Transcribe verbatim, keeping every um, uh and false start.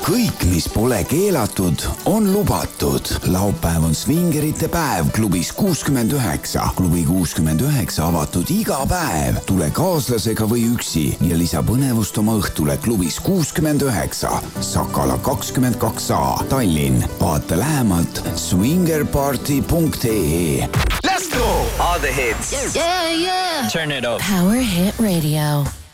kõik, mis pole keelatud, on lubatud. Laupäev on svingerite päev klubis kuuskümmend üheksa. Klubi kuuskümmend üheksa avatud iga päev. Tule kaaslasega või üksi ja lisa põnevust oma õhtule klubis kuuskümmend üheksa. Sakala kakskümmend kaks A, Tallinn. Vaata lähemalt swingerparty punkt ee. Let's go! All the hits. Yeah, yeah. Turn it up. Power Hit Radio.